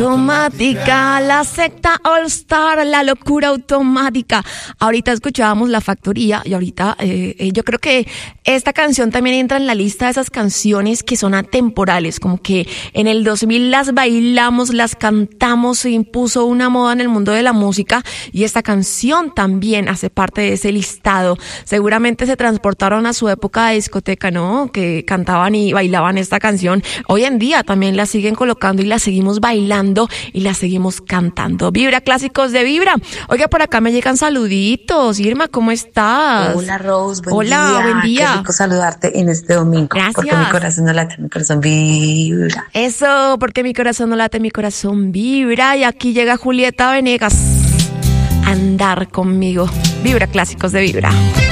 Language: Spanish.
Automática, la secta All Star, la locura automática. Ahorita escuchábamos La Factoría y ahorita yo creo que esta canción también entra en la lista de esas canciones que son atemporales, como que en el 2000 las bailamos, las cantamos, se impuso una moda en el mundo de la música y esta canción también hace parte de ese listado. Seguramente se transportaron a su época de discoteca, ¿no? Que cantaban y bailaban esta canción. Hoy en día también la siguen colocando y la seguimos bailando y la seguimos cantando. Vibra, clásicos de Vibra. Oiga, por acá me llegan saluditos. Irma, ¿cómo estás? Hola, Rose, buen Hola, día. buen día. Qué rico saludarte en este domingo. Gracias. Porque mi corazón no late, mi corazón vibra. Eso, porque mi corazón no late, mi corazón vibra. Y aquí llega Julieta Venegas a andar conmigo. Vibra, clásicos de Vibra.